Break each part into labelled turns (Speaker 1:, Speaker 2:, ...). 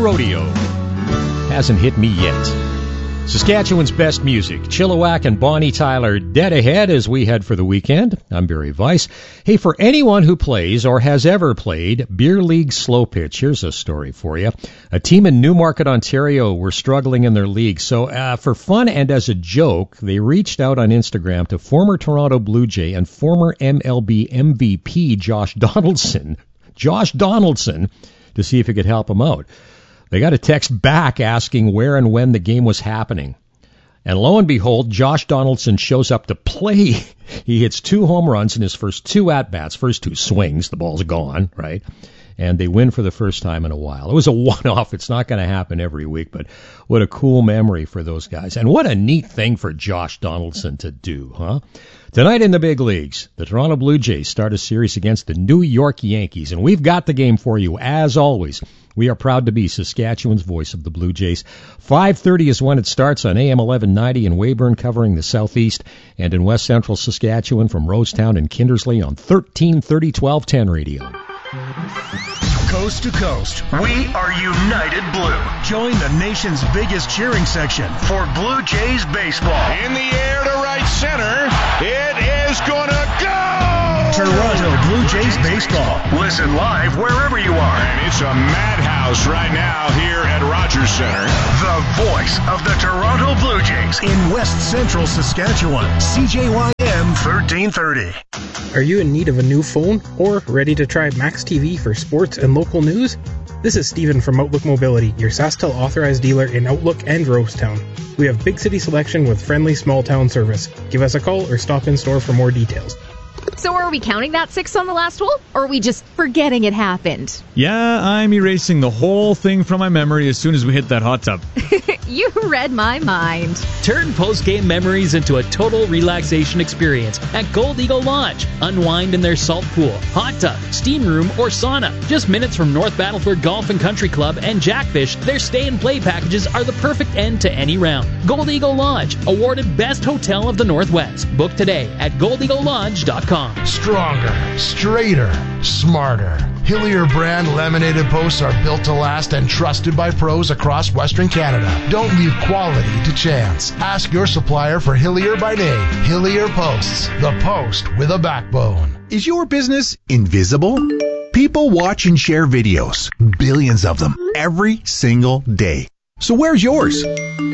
Speaker 1: rodeo. Hasn't hit me yet. Saskatchewan's best music, Chilliwack and Bonnie Tyler, dead ahead as we head for the weekend. I'm Barry Weiss. Hey, for anyone who plays or has ever played Beer League Slow Pitch, here's a story for you. A team in Newmarket, Ontario were struggling in their league. So for fun and as a joke, they reached out on Instagram to former Toronto Blue Jay and former MLB MVP Josh Donaldson, to see if he could help them out. They got a text back asking where and when the game was happening. And lo and behold, Josh Donaldson shows up to play. He hits 2 home runs in his first 2 at-bats, first 2 swings. The ball's gone, right? And they win for the first time in a while. It was a one-off. It's not going to happen every week, but what a cool memory for those guys. And what a neat thing for Josh Donaldson to do, huh? Tonight in the big leagues, the Toronto Blue Jays start a series against the New York Yankees, and we've got the game for you, as always. We are proud to be Saskatchewan's voice of the Blue Jays. 5:30 is when it starts on AM 1190 in Weyburn, covering the southeast, and in west central Saskatchewan from Rosetown and Kindersley on 1330 1210 radio.
Speaker 2: Coast to coast, we are United Blue. Join the nation's biggest cheering section for Blue Jays baseball.
Speaker 3: In the air to right center, it is gonna go!
Speaker 2: Toronto Blue Jays baseball. Listen live wherever you are.
Speaker 3: And it's a madhouse right now here at Rogers Center.
Speaker 2: The voice of the Toronto Blue Jays in West Central Saskatchewan. CJYM 1330.
Speaker 4: Are you in need of a new phone or ready to try Max TV for sports and local news? This is Stephen from Outlook Mobility, your SaskTel authorized dealer in Outlook and Rosetown. We have big city selection with friendly small town service. Give us a call or stop in store for more details.
Speaker 5: So are we counting that 6 on the last hole, or are we just forgetting it happened?
Speaker 6: Yeah, I'm erasing the whole thing from my memory as soon as we hit that hot tub.
Speaker 5: You read my mind.
Speaker 7: Turn post-game memories into a total relaxation experience at Gold Eagle Lodge. Unwind in their salt pool, hot tub, steam room, or sauna. Just minutes from North Battleford Golf and Country Club and Jackfish, their stay and play packages are the perfect end to any round. Gold Eagle Lodge, awarded Best Hotel of the Northwest. Book today at goldeaglelodge.com.
Speaker 8: Stronger, straighter, smarter. Hillier brand laminated posts are built to last and trusted by pros across Western Canada. Don't leave quality to chance. Ask your supplier for Hillier by name. Hillier Posts, the post with a backbone.
Speaker 9: Is your business invisible? People watch and share videos, billions of them, every single day. So where's yours?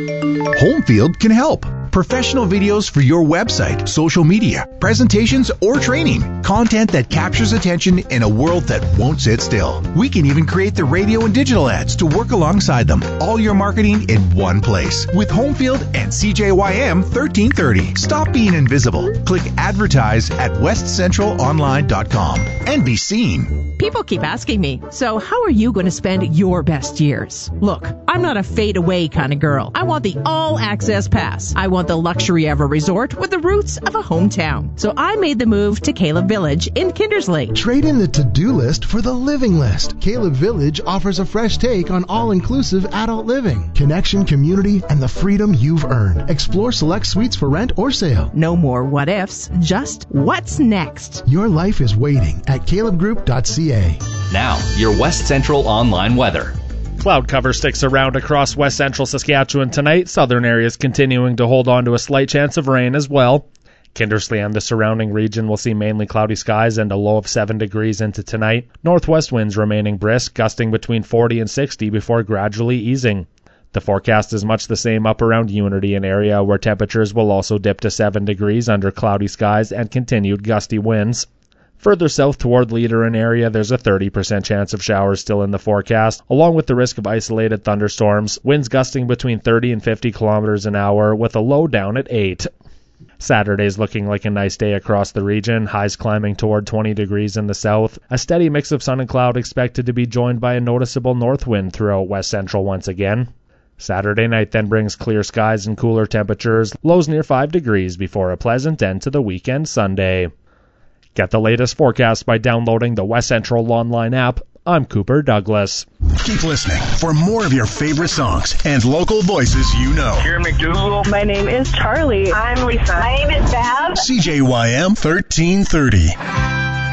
Speaker 9: Homefield can help. Professional videos for your website, social media, presentations, or training. Content that captures attention in a world that won't sit still. We can even create the radio and digital ads to work alongside them. All your marketing in one place. With Homefield and CJYM 1330. Stop being invisible. Click advertise at westcentralonline.com and be seen.
Speaker 10: People keep asking me, so how are you going to spend your best years? Look, I'm not a fade-away kind of girl. I want the all-access pass. I want the luxury of a resort with the roots of a hometown. So I made the move to Caleb Village in Kindersley.
Speaker 11: Trade in the to-do list for the living list. Caleb Village offers a fresh take on all-inclusive adult living, connection, community, and the freedom you've earned. Explore select suites for rent or sale.
Speaker 10: No more what-ifs, just what's next.
Speaker 11: Your life is waiting at calebgroup.ca.
Speaker 12: Now, your West Central online weather.
Speaker 13: Cloud cover sticks around across west central Saskatchewan tonight. Southern areas continuing to hold on to a slight chance of rain as well. Kindersley and the surrounding region will see mainly cloudy skies and a low of 7 degrees into tonight. Northwest winds remaining brisk, gusting between 40 and 60 before gradually easing. The forecast is much the same up around Unity, an area where temperatures will also dip to 7 degrees under cloudy skies and continued gusty winds. Further south toward Leaderin area, there's a 30% chance of showers still in the forecast, along with the risk of isolated thunderstorms, winds gusting between 30 and 50 kilometers an hour, with a low down at 8. Saturday's looking like a nice day across the region, highs climbing toward 20 degrees in the south. A steady mix of sun and cloud expected to be joined by a noticeable north wind throughout west central once again. Saturday night then brings clear skies and cooler temperatures, lows near 5 degrees before a pleasant end to the weekend Sunday. Get the latest forecast by downloading the West Central Online app. I'm Cooper Douglas.
Speaker 2: Keep listening for more of your favorite songs and local voices you know.
Speaker 14: Here, McDougal.
Speaker 15: My name is Charlie.
Speaker 14: I'm Lisa.
Speaker 15: My name is Bab.
Speaker 2: CJYM 1330.